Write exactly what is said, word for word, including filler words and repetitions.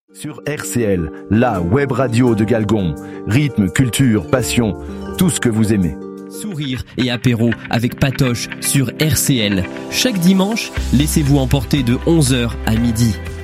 Sur R C L, la web radio de Galgon. Rythme, culture, passion, tout ce que vous aimez. Sourire et apéro avec Patoche sur R C L. Chaque dimanche, laissez-vous emporter de onze heures à midi.